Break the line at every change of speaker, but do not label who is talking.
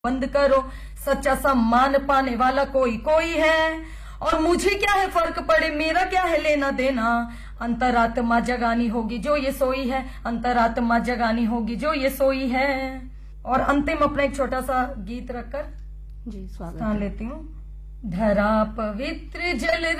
बंद करो। सच्चा सम्मान पाने वाला कोई कोई है, और मुझे क्या है फर्क पड़े, मेरा क्या है लेना देना। अंतरात्मा जगानी होगी जो ये सोई है, अंतरात्मा जगानी होगी जो ये सोई है। और अंतिम अपना एक छोटा सा गीत रखकर
जी स्वागत
स्थान लेती हूँ। धरा पवित्र जल